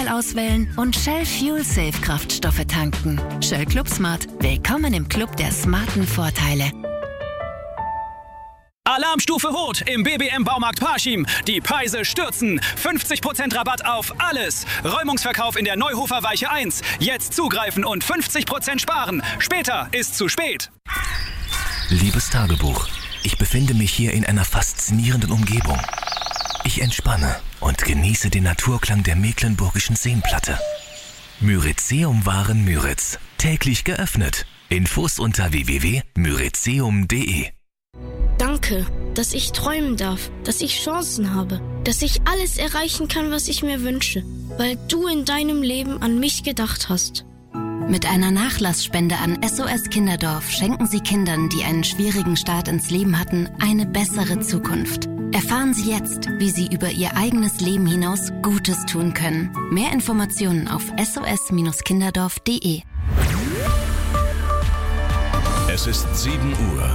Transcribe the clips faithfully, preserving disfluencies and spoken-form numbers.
Material auswählen und Shell Fuel Safe Kraftstoffe tanken. Shell Club Smart. Willkommen im Club der smarten Vorteile. Alarmstufe Rot im B B M Baumarkt Parchim. Die Preise stürzen. fünfzig Prozent Rabatt auf alles. Räumungsverkauf in der Neuhofer Weiche eins. Jetzt zugreifen und fünfzig Prozent sparen. Später ist zu spät. Liebes Tagebuch, ich befinde mich hier in einer faszinierenden Umgebung. Ich entspanne und genieße den Naturklang der mecklenburgischen Seenplatte. Myrizeum Waren Müritz. Täglich geöffnet. Infos unter w w w punkt myrizeum punkt d e. Danke, dass ich träumen darf, dass ich Chancen habe, dass ich alles erreichen kann, was ich mir wünsche, weil du in deinem Leben an mich gedacht hast. Mit einer Nachlassspende an S O S Kinderdorf schenken Sie Kindern, die einen schwierigen Start ins Leben hatten, eine bessere Zukunft. Erfahren Sie jetzt, wie Sie über Ihr eigenes Leben hinaus Gutes tun können. Mehr Informationen auf s o s kinderdorf punkt d e. Es ist sieben Uhr.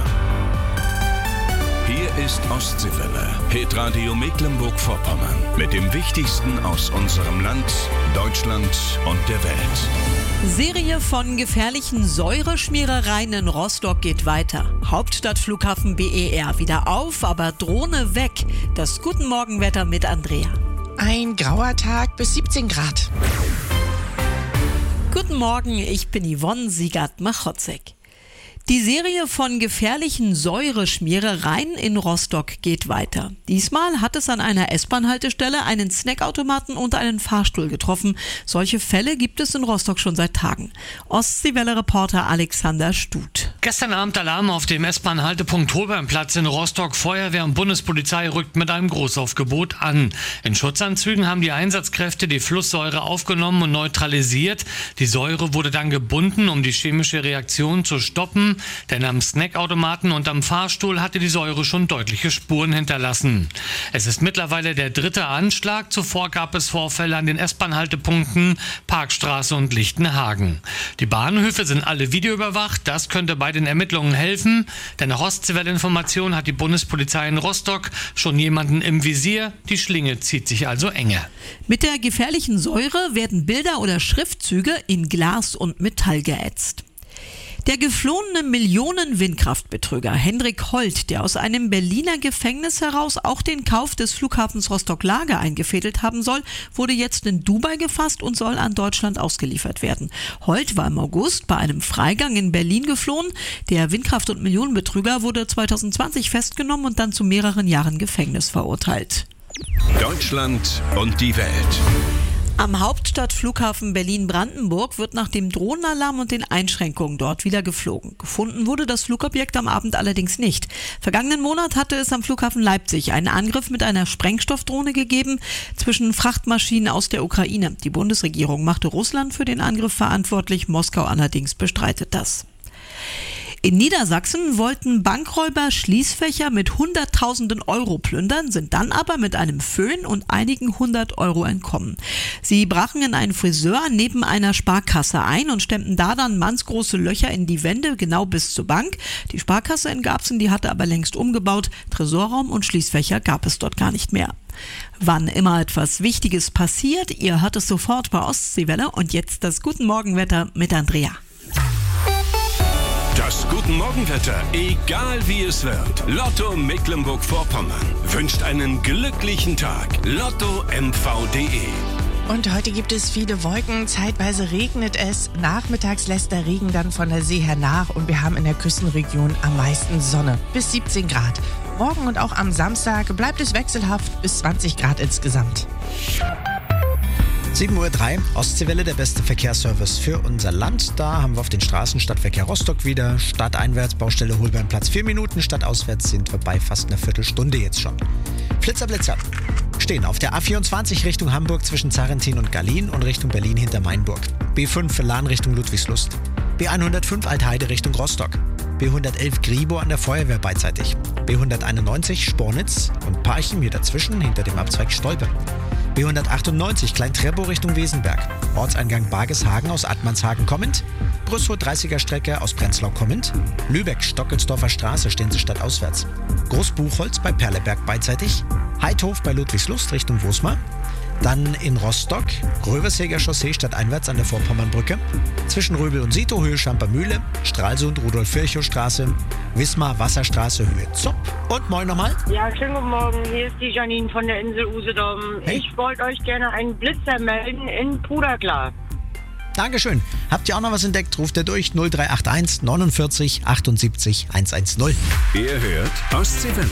Hier ist Ostseewelle, Hitradio Mecklenburg-Vorpommern. Mit dem Wichtigsten aus unserem Land, Deutschland und der Welt. Serie von gefährlichen Säureschmierereien in Rostock geht weiter. Hauptstadtflughafen B E R wieder auf, aber Drohne weg. Das Guten Morgenwetter mit Andrea. Ein grauer Tag bis siebzehn Grad. Guten Morgen, ich bin Yvonne Siegert-Machotzek. Die Serie von gefährlichen Säureschmierereien in Rostock geht weiter. Diesmal hat es an einer S-Bahn-Haltestelle einen Snackautomaten und einen Fahrstuhl getroffen. Solche Fälle gibt es in Rostock schon seit Tagen. Ostseewelle-Reporter Alexander Stut. Gestern Abend Alarm auf dem S-Bahn-Haltepunkt Holbeinplatz in Rostock. Feuerwehr und Bundespolizei rückt mit einem Großaufgebot an. In Schutzanzügen haben die Einsatzkräfte die Flusssäure aufgenommen und neutralisiert. Die Säure wurde dann gebunden, um die chemische Reaktion zu stoppen. Denn am Snackautomaten und am Fahrstuhl hatte die Säure schon deutliche Spuren hinterlassen. Es ist mittlerweile der dritte Anschlag. Zuvor gab es Vorfälle an den S-Bahn-Haltepunkten Parkstraße und Lichtenhagen. Die Bahnhöfe sind alle videoüberwacht. Das könnte bei den Ermittlungen helfen. Denn nach Ostseewelle-Information hat die Bundespolizei in Rostock schon jemanden im Visier. Die Schlinge zieht sich also enger. Mit der gefährlichen Säure werden Bilder oder Schriftzüge in Glas und Metall geätzt. Der geflohene Millionen-Windkraftbetrüger Hendrik Holt, der aus einem Berliner Gefängnis heraus auch den Kauf des Flughafens Rostock-Lage eingefädelt haben soll, wurde jetzt in Dubai gefasst und soll an Deutschland ausgeliefert werden. Holt war im August bei einem Freigang in Berlin geflohen. Der Windkraft- und Millionenbetrüger wurde zwanzig zwanzig festgenommen und dann zu mehreren Jahren Gefängnis verurteilt. Deutschland und die Welt. Am Hauptstadtflughafen Berlin-Brandenburg wird nach dem Drohnenalarm und den Einschränkungen dort wieder geflogen. Gefunden wurde das Flugobjekt am Abend allerdings nicht. Vergangenen Monat hatte es am Flughafen Leipzig einen Angriff mit einer Sprengstoffdrohne gegeben zwischen Frachtmaschinen aus der Ukraine. Die Bundesregierung machte Russland für den Angriff verantwortlich. Moskau allerdings bestreitet das. In Niedersachsen wollten Bankräuber Schließfächer mit Hunderttausenden Euro plündern, sind dann aber mit einem Föhn und einigen hundert Euro entkommen. Sie brachen in einen Friseur neben einer Sparkasse ein und stemmten da dann mannsgroße Löcher in die Wände, genau bis zur Bank. Die Sparkasse in Garbsen, die hatte aber längst umgebaut. Tresorraum und Schließfächer gab es dort gar nicht mehr. Wann immer etwas Wichtiges passiert, ihr hört es sofort bei Ostseewelle. Und jetzt das Guten Morgenwetter mit Andrea. Das Guten Morgenwetter, egal wie es wird. Lotto Mecklenburg-Vorpommern wünscht einen glücklichen Tag. Lotto M V punkt de. Und heute gibt es viele Wolken, zeitweise regnet es. Nachmittags lässt der Regen dann von der See her nach und wir haben in der Küstenregion am meisten Sonne, bis siebzehn Grad. Morgen und auch am Samstag bleibt es wechselhaft bis zwanzig Grad insgesamt. sieben Uhr drei, Ostseewelle, der beste Verkehrsservice für unser Land. Da haben wir auf den Straßen Stadtverkehr Rostock wieder. Stadteinwärts, Baustelle Holbeinplatz vier Minuten. Stadtauswärts sind wir bei fast einer Viertelstunde jetzt schon. Flitzer, Blitzer. Stehen auf der A vierundzwanzig Richtung Hamburg zwischen Zarrentin und Gallien und Richtung Berlin hinter Mainburg. B fünf für Lahn Richtung Ludwigslust. B hundertfünf Altheide Richtung Rostock. B hundertelf Gribo an der Feuerwehr beidseitig. B hunderteinundneunzig Spornitz und Parchim hier dazwischen hinter dem Abzweig Stolpe. B hundertachtundneunzig Klein-Treppow Richtung Wesenberg. Ortseingang Bargeshagen aus Attmannshagen kommend. Brüssow dreißiger Strecke aus Prenzlau kommend. Lübeck Stockelsdorfer Straße stehen sie stadtauswärts. Großbuchholz bei Perleberg beidseitig. Heidhof bei Ludwigslust Richtung Wosmar. Dann in Rostock, Gröversäger Chaussee stadteinwärts an der Vorpommernbrücke. Zwischen Röbel und Sito, Höhe Schampermühle. Stralsund, Rudolf-Virchow-Straße. Wismar, Wasserstraße, Höhe Zopp. Und moin nochmal. Ja, schönen guten Morgen. Hier ist die Janine von der Insel Usedom. Hey. Ich wollte euch gerne einen Blitzer melden in Puderklar. Dankeschön. Habt ihr auch noch was entdeckt? Ruft ihr durch null drei acht eins neunundvierzig achtundsiebzig hundertzehn. Ihr hört Ostseewelle.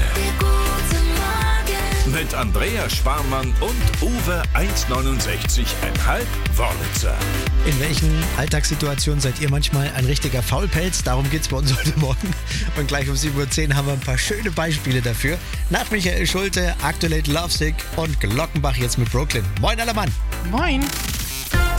Mit Andreas Sparmann und Uwe eins neunundsechzig Komma fünf Wörlitzer. In welchen Alltagssituationen seid ihr manchmal ein richtiger Faulpelz? Darum geht's bei uns heute Morgen. Und gleich um sieben Uhr zehn haben wir ein paar schöne Beispiele dafür. Nach Michael Schulte, Actuate Lovesick und Glockenbach jetzt mit Brooklyn. Moin, aller Mann. Moin.